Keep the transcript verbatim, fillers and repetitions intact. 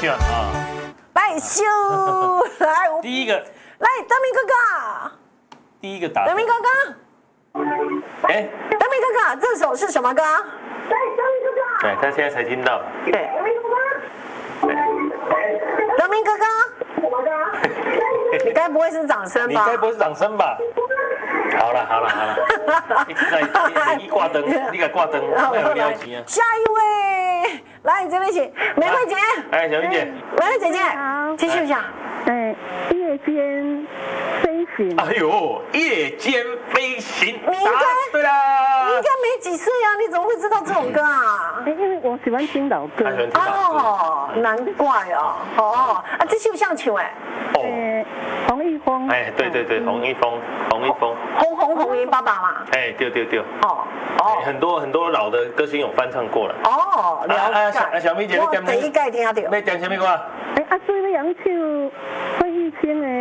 选啊！ 来秀，来， 第一个， 来，德明哥哥， 第一个打。 德明哥哥， 哎， 德明哥哥，这首是什么歌？ 对，他现在才听到。 对，德明哥哥，你该不会是掌声吧？ 你该不会是掌声吧？好了好了好了，一直在你你挂灯，你给挂灯，没有了钱啊。 下一位，来这边请玫瑰姐。 哎，小云姐。 玫瑰姐姐，继续讲。 哎，夜间飞行。 哎呦，夜间飞行。 你应该对啦。 你应该没几岁啊，你怎么会知道这种歌啊？ 哎，因为我喜欢听老歌。 他喜欢听老歌。 哦，难怪哦。哦，啊，这就像唱哎。 哦。洪一峰。 哎，对对对，洪一峰，洪一峰。 红红红云爸爸嘛。 哎，对对对。 哦哦。 很多很多老的歌星有翻唱过了。 哦，了解。 啊，小米姐，你点第一届听到。 你点什么歌？ 哎，啊，所以要唱费玉清的